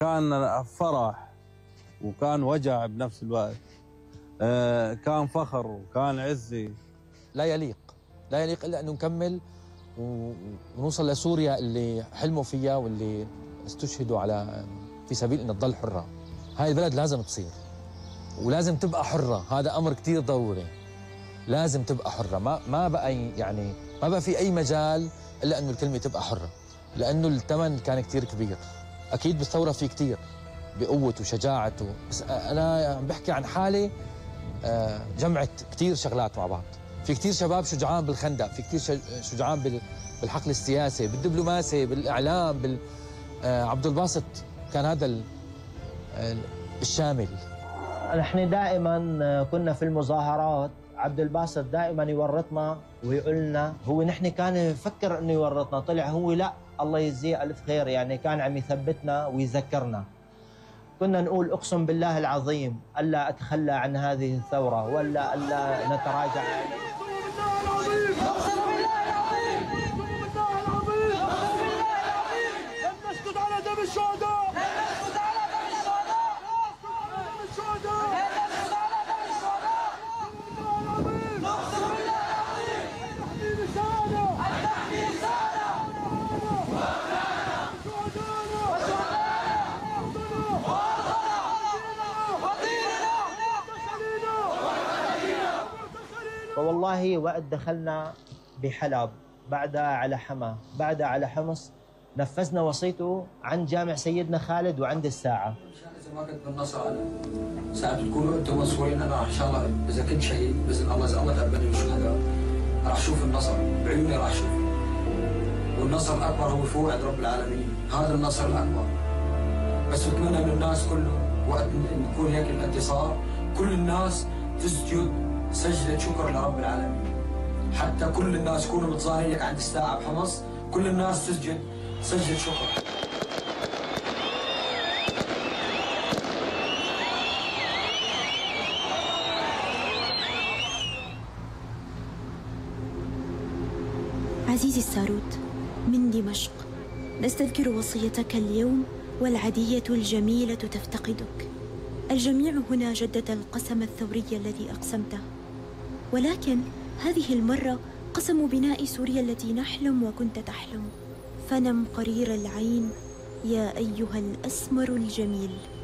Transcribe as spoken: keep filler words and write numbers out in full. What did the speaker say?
كان فرح وكان وجع بنفس الوقت. آه كان فخر وكان عزي. لا يليق لا يليق إلا أنه نكمل ونوصل لسوريا اللي حلموا فيها واللي استشهدوا على في سبيل أن تضل حرة. هاي البلد لازم تصير ولازم تبقى حرة، هذا أمر كتير ضروري. لازم تبقى حرة، ما ما بقى يعني ما بقى في أي مجال إلا أنه الكلمة تبقى حرة، لأنه الثمن كان كتير كبير. أكيد بالثورة في كتير بقوة وشجاعة، بس أنا عم بحكي عن حالي جمعت كتير شغلات مع بعض. في كتير شباب شجعان بالخندق، في كتير شجعان بالحقل السياسي، بالدبلوماسي، بالإعلام، بال عبد الباسط كان هذا الشامل. نحن دائما كنا في المظاهرات، عبد الباسط دائما يورطنا ويقول لنا، هو نحن كان يفكر انه يورطنا، طلع هو لا، الله يجزيه الف خير، يعني كان عم يثبتنا ويذكرنا. كنا نقول اقسم بالله العظيم الا اتخلى عن هذه الثوره ولا الا نتراجع. اقسم بالله العظيم اقسم بالله العظيم لن نسكت على دم الشهداء، لن نسكت على دم الشهداء، لن نسكت على دم الشهداء، اقسم بالله العظيم التحميل رساله، التحميل رساله، فوالله وقت دخلنا بحلب، بعدها على حما، بعدها على حمص، نفذنا وصيته عند جامع سيدنا خالد وعند الساعة. إذا ما كنت بالنصر أنا ساعة تكونوا أنتم منصورين، أنا إن شاء الله إذا كنت شهيد بإذن الله، إذا الله تقبلني بالشهداء راح أشوف النصر بعيوني، راح أشوف. والنصر الأكبر هو فوق عند رب العالمين، هذا النصر الأكبر. بس بتمنى من الناس كلهم وقت نكون هيك الانتصار، كل الناس تسجد سجدة شكر لرب العالمين. حتى كل الناس يكونوا متظاهرين عند الساعة بحمص، كل الناس تسجد سجدة شكر. عزيزي السارود من دمشق، نستذكر وصيتك اليوم والعدية الجميلة تفتقدك. الجميع هنا جدد القسم الثوري الذي أقسمته، ولكن هذه المرة قسم بناء سوريا التي نحلم وكنت تحلم. فنم قرير العين يا أيها الأسمر الجميل.